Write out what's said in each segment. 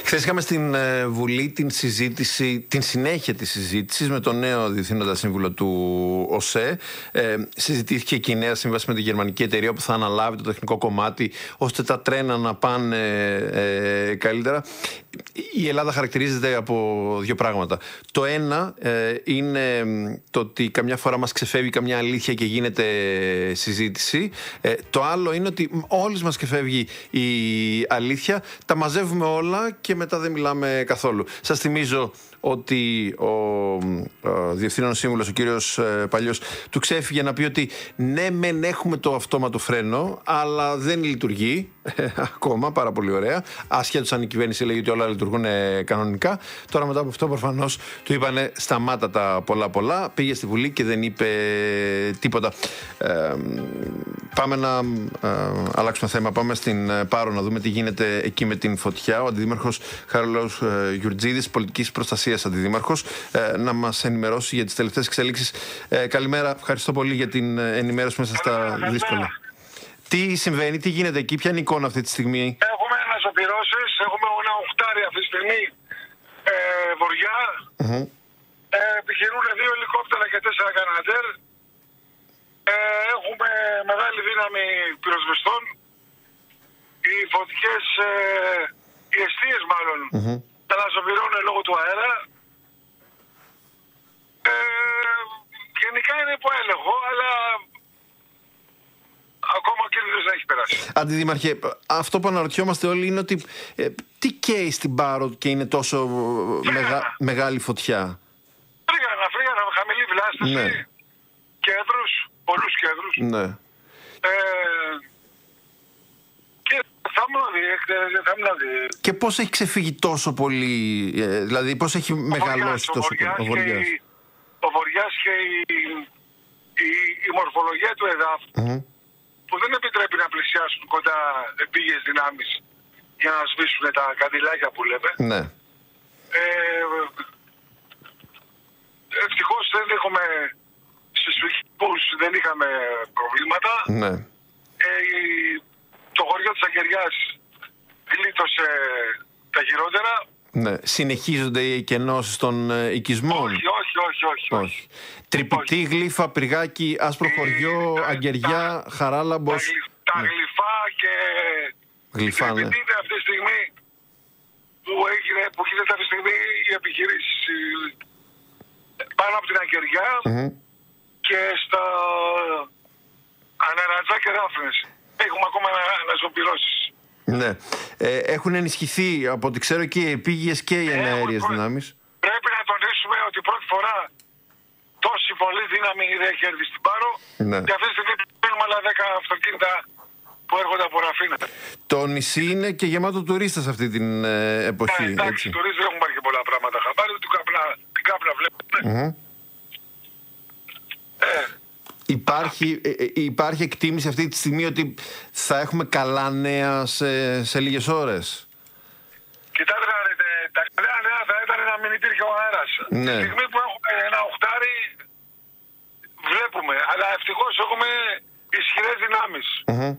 Χθες είχαμε στην Βουλή την συνέχεια της συζήτησης με τον νέο διευθύνοντα σύμβουλο του ΟΣΕ. Συζητήθηκε και η νέα σύμβαση με τη γερμανική εταιρεία που θα αναλάβει το τεχνικό κομμάτι ώστε τα τρένα να πάνε καλύτερα. Η Ελλάδα χαρακτηρίζεται από δύο πράγματα. Το ένα είναι το ότι καμιά φορά μας ξεφεύγει καμιά αλήθεια και γίνεται συζήτηση. Το άλλο είναι ότι όλες μας ξεφεύγει η αλήθεια, τα μαζεύουμε όλα και μετά δεν μιλάμε καθόλου. Σας θυμίζω ότι ο διευθύνων σύμβουλος, ο κύριος Παλιός, του ξέφυγε να πει ότι ναι, μεν έχουμε το αυτόματο φρένο, αλλά δεν λειτουργεί ακόμα, πάρα πολύ ωραία. Ασχέτως αν η κυβέρνηση λέει ότι όλα λειτουργούν κανονικά. Τώρα μετά από αυτό προφανώς του είπανε σταμάτα τα πολλά. Πήγε στη Βουλή και δεν είπε τίποτα. Πάμε να αλλάξουμε θέμα. Πάμε στην Πάρο να δούμε τι γίνεται εκεί με την φωτιά. Ο αντιδήμαρχος Χαράλαμπος Γιουρτζίδης, πολιτικής προστασίας αντιδήμαρχος, να μας ενημερώσει για τις τελευταίες εξελίξεις. Καλημέρα, ευχαριστώ πολύ για την ενημέρωση μέσα στα δύσκολα. Τι συμβαίνει, τι γίνεται εκεί, ποια είναι η εικόνα αυτή τη στιγμή? Έχουμε ανασωπηρώσεις, έχουμε ένα οχτάρι αυτή τη στιγμή βορειά. Επιχειρούν 2 ελικόπτερα και 4 καναντέρ. Έχουμε μεγάλη δύναμη πυροσβεστών. Οι φωτικές, οι εστίες μάλλον, ανασωπηρώνουν λόγω του αέρα. Γενικά είναι υπό έλεγχο, αλλά ακόμα ο κίνδυνος δεν έχει περάσει. Αντιδήμαρχε, αυτό που αναρωτιόμαστε όλοι είναι ότι τι καίει στην Πάρο και είναι τόσο μεγάλη φωτιά? Φρίγανα, χαμηλή βλάστηση, ναι. Κέντρους, πολλούς κέντρους. Ναι. Και θαμνάδι. Και πώς έχει ξεφύγει τόσο πολύ, δηλαδή πώς έχει μεγαλώσει τόσο πολύ ο Βοριάς? Ο Βοριάς και η μορφολογία του εδάφου, που δεν επιτρέπει να πλησιάσουν κοντά επίγειες δυνάμεις για να σβήσουν τα καντιλάκια που λέμε. Ναι. Ευτυχώς δεν έχουμε, στις φυγικούς δεν είχαμε προβλήματα. Ναι. Το χωριό της Αγγεριάς γλίτωσε τα χειρότερα. Ναι. Συνεχίζονται οι εκενώσεις των οικισμών? Όχι. Τρυπητή, Γλύφα, Πυργάκι, Άσπρο Χωριό, Αγγεριά, Χαράλαμπος. Τα Γλυφά και Γλυφά, η Τρυπητή είναι αυτή τη στιγμή που γίνεται αυτή τη στιγμή η επιχειρήση πάνω από την Αγγεριά και στα Αναρατζά και Δάφνες. Έχουμε ακόμα ανασωπηρώσεις. Ναι. Έχουν ενισχυθεί από ό,τι ξέρω και οι επίγειες και οι εναέριες δυνάμεις. Πρέπει να τονίσουμε ότι πρώτη φορά τόση πολύ δύναμη δεν έχει έρθει στην Πάρο. Ναι. Και αυτή τη στιγμή παίρνουμε άλλα 10 αυτοκίνητα που έρχονται από Ραφίνα. Το νησί είναι και γεμάτο τουρίστες αυτή την εποχή. Εντάξει, οι τουρίστες δεν έχουν πάρει και πολλά πράγματα. Χαμπάρι την κάπνα βλέπουμε. Υπάρχει εκτίμηση αυτή τη στιγμή ότι θα έχουμε καλά νέα σε λίγες ώρες? Κοιτάξτε, τα καλά νέα θα ήταν να μην υπήρχε ο αέρας. Ναι. Τη στιγμή που έχουμε ένα οχτάρι βλέπουμε, αλλά ευτυχώς έχουμε ισχυρές δυνάμεις.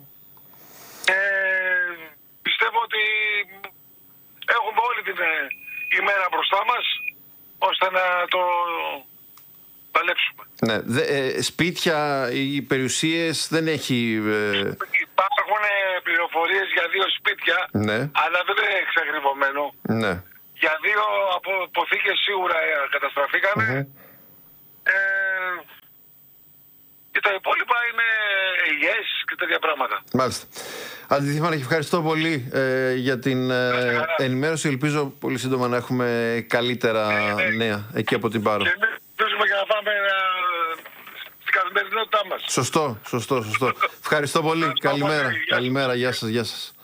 Πιστεύω ότι έχουμε όλη την ημέρα μπροστά μας ώστε να το παλέψουμε. Ναι. Σπίτια, οι περιουσίες δεν έχει... Υπάρχουν πληροφορίες για 2 σπίτια, ναι, αλλά δεν είναι εξακριβωμένο. Ναι. Για 2 αποθήκες σίγουρα καταστραφήκανε. Και τα υπόλοιπα είναι υγιές και τέτοια πράγματα. Μάλιστα. Αντιδήμαρχε, ευχαριστώ πολύ για την ενημέρωση. Ελπίζω πολύ σύντομα να έχουμε καλύτερα νέα εκεί από την Πάρο. Και εμείς ελπίζουμε για να πάμε στην καθημερινότητά μας. Σωστό. Ευχαριστώ πολύ. Καλημέρα. Γεια σας.